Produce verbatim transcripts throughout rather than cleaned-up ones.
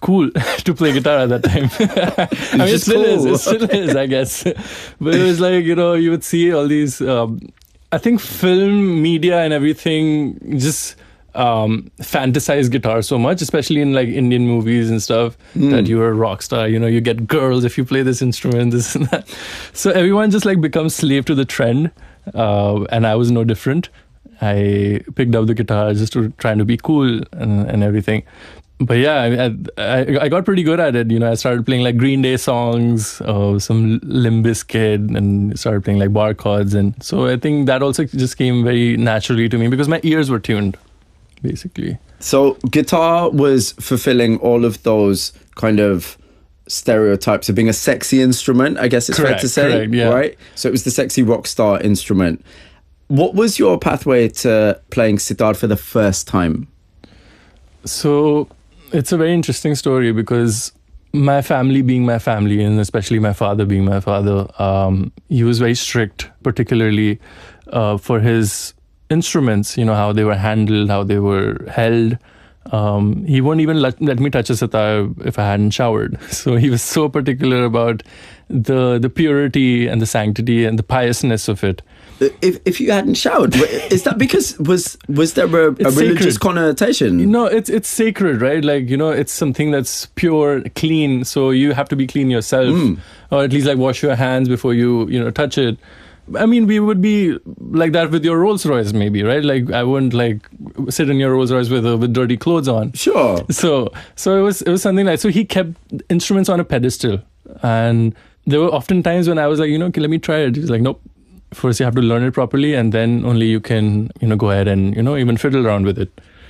cool to play guitar at that time. I mean, it still cool. is. It still is, I guess. But it was like, you know, you would see all these, um, I think film, media and everything just um, fantasize guitar so much, especially in like Indian movies and stuff, mm. that you're a rock star, you know, you get girls if you play this instrument, this and that. So everyone just like becomes slave to the trend. Uh, and I was no different. I picked up the guitar just to trying to be cool and, and everything. But yeah, I, I I got pretty good at it. You know, I started playing like Green Day songs, uh, some Limp Bizkit, and started playing like bar chords. And so I think that also just came very naturally to me because my ears were tuned, basically. So guitar was fulfilling all of those kind of stereotypes of being a sexy instrument, I guess it's correct, fair to say, correct, yeah. right? So it was the sexy rock star instrument. What was your pathway to playing sitar for the first time? So it's a very interesting story because my family being my family, and especially my father being my father, um, he was very strict, particularly uh, for his instruments, you know, how they were handled, how they were held. Um, he wouldn't even let, let me touch a sitar if I hadn't showered. So he was so particular about the the purity and the sanctity and the piousness of it. If if you hadn't showered, is that because was was there a, a religious sacred. connotation? No, it's it's sacred, right? Like, you know, it's something that's pure, clean. So you have to be clean yourself, mm. or at least like wash your hands before you you know touch it. I mean, we would be like that with your Rolls Royce, maybe, right? Like, I wouldn't like sit in your Rolls Royce with uh, with dirty clothes on. Sure. So so it was it was something like, so he kept instruments on a pedestal, and there were often times when I was like, you know, okay, let me try it. He's like, nope. First, you have to learn it properly, and then only you can, you know, go ahead and, you know, even fiddle around with it.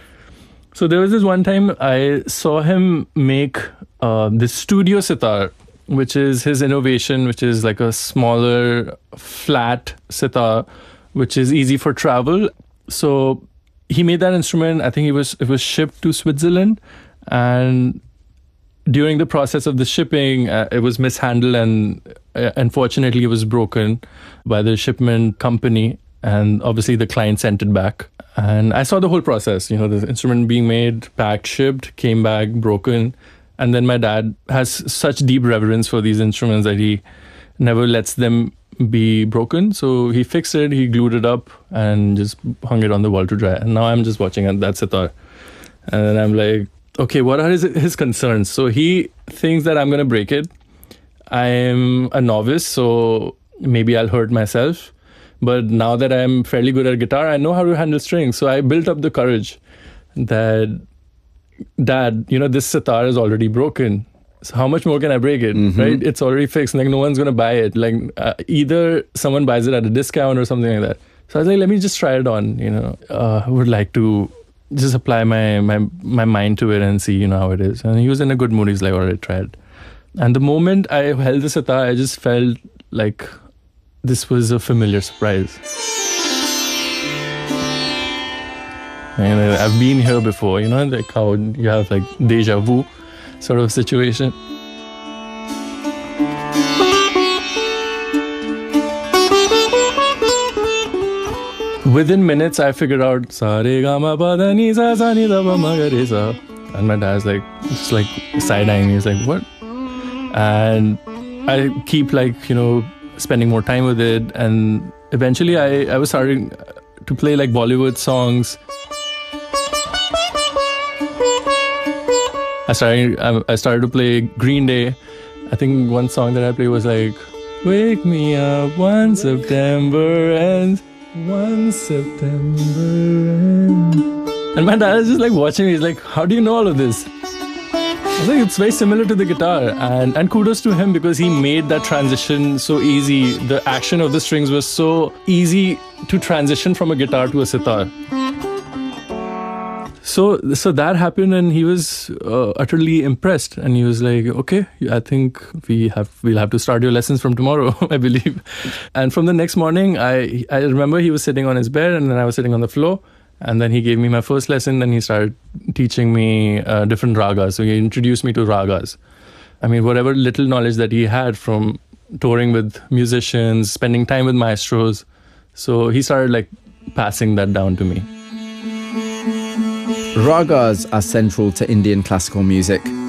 So there was this one time I saw him make uh, this studio sitar, which is his innovation, which is like a smaller, flat sitar, which is easy for travel. So he made that instrument. I think it was it was shipped to Switzerland, and during the process of the shipping, uh, it was mishandled, and uh, unfortunately it was broken by the shipment company, and obviously the client sent it back. And I saw the whole process, you know, the instrument being made, packed, shipped, came back, broken. And then my dad has such deep reverence for these instruments that he never lets them be broken. So he fixed it, he glued it up, and just hung it on the wall to dry. And now I'm just watching it, that sitar. And then I'm like, okay, what are his, his concerns? So he thinks that I'm going to break it. I'm a novice, so maybe I'll hurt myself. But now that I'm fairly good at guitar, I know how to handle strings. So I built up the courage that, Dad, you know, this sitar is already broken. So how much more can I break it, mm-hmm. right? It's already fixed. Like, no one's going to buy it. Like, uh, either someone buys it at a discount or something like that. So I was like, let me just try it on, you know. Uh, I would like to just apply my, my, my mind to it and see, you know, how it is. And he was in a good mood. He's like, all right, try it. And the moment I held the sitar, I just felt like this was a familiar surprise. And I've been here before, you know, like how you have like deja vu sort of situation. Within minutes, I figured out sa re ga ma pa da ni sa sa ni da pa ma ga re sa. And my dad's like, just like side-eyeing me. He's like, what? And I keep like, you know, spending more time with it. And eventually I, I was starting to play like Bollywood songs. I started, I started to play Green Day. I think one song that I played was like, wake me up one September ends, one September ends. And my dad is just like watching me. He's like, how do you know all of this? I was like, it's very similar to the guitar. And, and kudos to him because he made that transition so easy. The action of the strings was so easy to transition from a guitar to a sitar. So, so that happened, and he was uh, utterly impressed. And he was like, "Okay, I think we have we'll have to start your lessons from tomorrow, I believe." And from the next morning, I I remember he was sitting on his bed, and then I was sitting on the floor. And then he gave me my first lesson. Then he started teaching me uh, different ragas. So he introduced me to ragas. I mean, whatever little knowledge that he had from touring with musicians, spending time with maestros. So he started like passing that down to me. Ragas are central to Indian classical music.